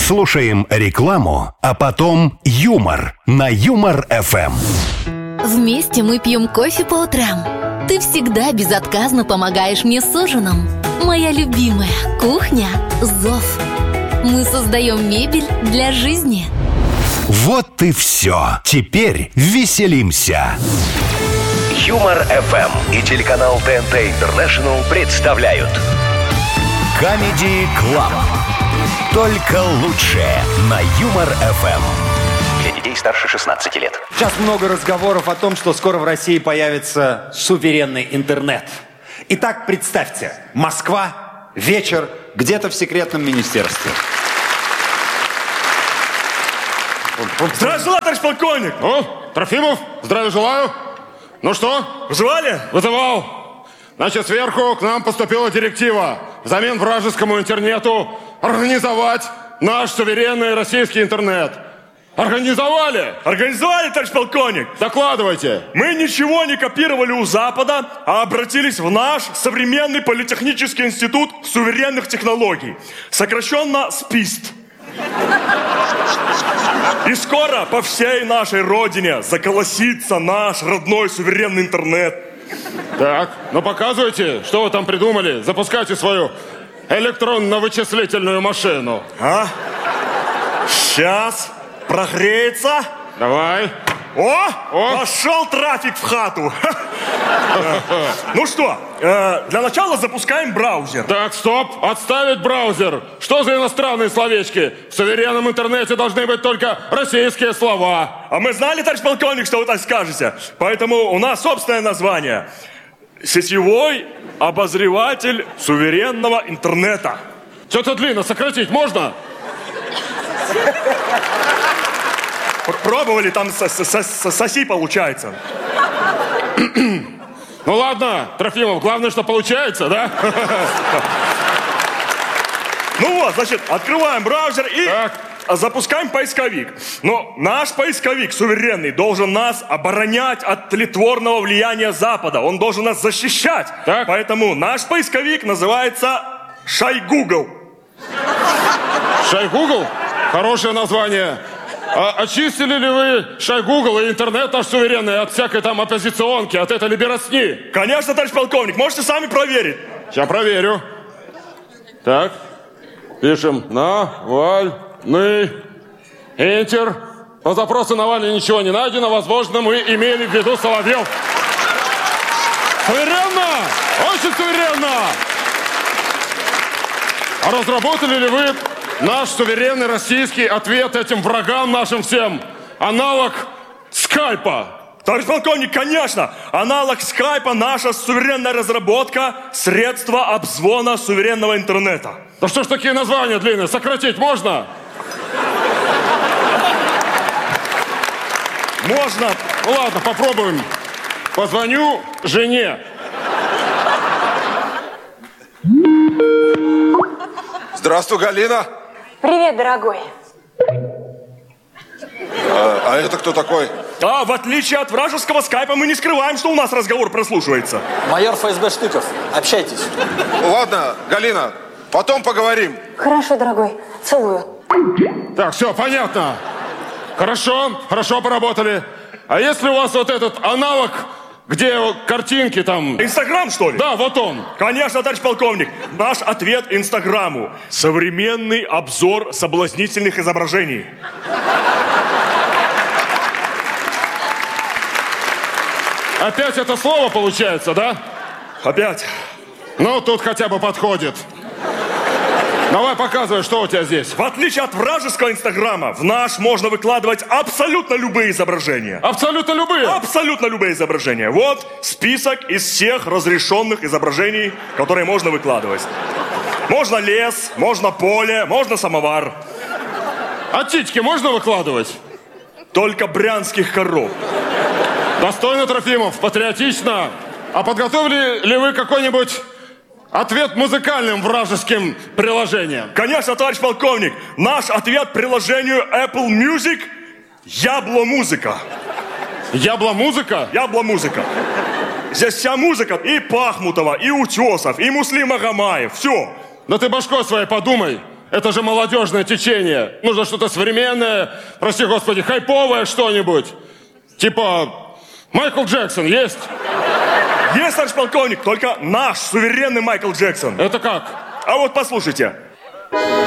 Слушаем рекламу, а потом юмор на Юмор ФМ. Вместе мы пьем кофе по утрам. Ты всегда безотказно помогаешь мне с ужином. Моя любимая кухня «Зов». Мы создаем мебель для жизни. Вот и все. Теперь веселимся. Юмор ФМ и телеканал ТНТ Интернешнл представляют Comedy Club. Только лучшее на Юмор ФМ. Для детей старше 16 лет. Сейчас много разговоров о том, что скоро в России появится суверенный интернет. Итак, представьте, Москва, вечер, где-то в секретном министерстве. Здравия желаю, товарищ полковник! Трофимов, здравия желаю. Ну что? Вызывали? Вызывал. Значит, сверху к нам поступила директива взамен вражескому интернету организовать наш суверенный российский интернет. Организовали? Организовали, товарищ полковник. Докладывайте. Мы ничего не копировали у Запада, а обратились в наш современный политехнический институт суверенных технологий. Сокращенно СПИСТ. И скоро по всей нашей родине заколосится наш родной суверенный интернет. Так, ну показывайте, что вы там придумали. Запускайте свою электронно-вычислительную машину. Сейчас прогреется. Давай. О! Пошел трафик в хату. Ну что, для начала запускаем браузер. Так, стоп, отставить браузер. Что за иностранные словечки? В суверенном интернете должны быть только российские слова. А мы знали, товарищ полковник, что вы так скажете. Поэтому у нас собственное название. Сетевой обозреватель суверенного интернета. Что-то длинно, сократить можно? Пробовали, там соси получается. Ну ладно, Трофимов, главное, что получается, да? Ну вот, значит, открываем браузер и запускаем поисковик. Но наш поисковик суверенный должен нас оборонять от тлетворного влияния Запада. Он должен нас защищать. Так. Поэтому наш поисковик называется Шайгугл. Шайгугл? Хорошее название. А очистили ли вы Шайгугл и интернет наш суверенный от всякой там оппозиционки, от этой либерасни? Конечно, товарищ полковник, можете сами проверить. Сейчас проверю. Так, пишем Навальный. Enter. По запросу Навальный ничего не найдено. Возможно, мы имели в виду Соловьев. Суверенно! Очень суверенно! А разработали ли вы наш суверенный российский ответ этим врагам нашим всем? Аналог скайпа. Товарищ полковник, конечно. Аналог скайпа — наша суверенная разработка, средства обзвона суверенного интернета. Да что ж такие названия длинные? Сократить можно? Можно. Ну ладно, попробуем. Позвоню жене. Здравствуй, Галина. Привет, дорогой. А это кто такой? А, в отличие от вражеского скайпа, мы не скрываем, что у нас разговор прослушивается. Майор ФСБ Штыков, общайтесь. Ладно, Галина, потом поговорим. Хорошо, дорогой, целую. Так, все, понятно. Хорошо поработали. А если у вас вот этот аналог, где картинки там... Инстаграм, что ли? Да, вот он. Конечно, товарищ полковник. Наш ответ Инстаграму. Современный обзор соблазнительных изображений. Опять это слово получается, да? Опять. Ну, тут хотя бы подходит. Давай показывай, что у тебя здесь. В отличие от вражеского Инстаграма, в наш можно выкладывать абсолютно любые изображения. Абсолютно любые? Абсолютно любые изображения. Вот список из всех разрешенных изображений, которые можно выкладывать. Можно лес, можно поле, можно самовар. А титьки можно выкладывать? Только брянских коров. Достойно, Трофимов, патриотично. А подготовили ли вы какой-нибудь ответ музыкальным вражеским приложением? Конечно, товарищ полковник. Наш ответ приложению Apple Music — Ябло-музыка. Ябло-музыка? Ябло-музыка. Здесь вся музыка и Пахмутова, и Утесов, и Муслим Магомаев. Все. Да ты башкой своей подумай. Это же молодежное течение. Нужно что-то современное, прости господи, хайповое что-нибудь. Типа Майкл Джексон есть? Есть, товарищ полковник, только наш суверенный Майкл Джексон. Это как? А вот послушайте.